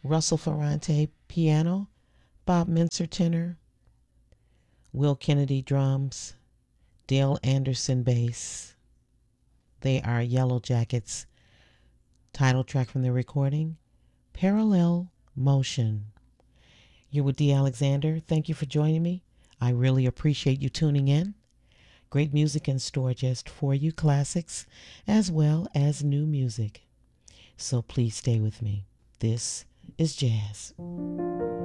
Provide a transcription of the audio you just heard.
Russell Ferrante piano, Bob Mincer tenor, Will Kennedy drums, Dale Anderson bass. They are Yellow Jackets. Title track from the recording, Parallel Motion. You're with Dee Alexander. Thank you for joining me. I really appreciate you tuning in. Great music in store just for you, classics as well as new music. So please stay with me. This is jazz.